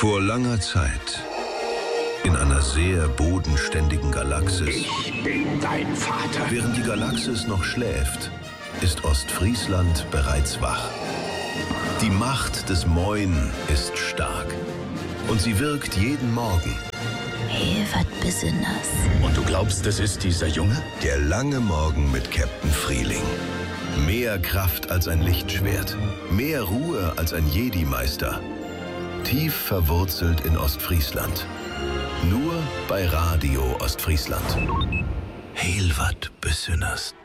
Vor langer Zeit, in einer sehr bodenständigen Galaxis, Ich bin dein Vater. während die Galaxis noch schläft, ist Ostfriesland bereits wach. Die Macht des Moin ist stark und sie wirkt jeden Morgen. Hilvert besonders. Und du glaubst, es ist dieser Junge? Der lange Morgen mit Captain Frieling. Mehr Kraft als ein Lichtschwert, mehr Ruhe als ein Jedi-Meister. Tief verwurzelt in Ostfriesland. Nur bei Radio Ostfriesland. Hilvert besonders.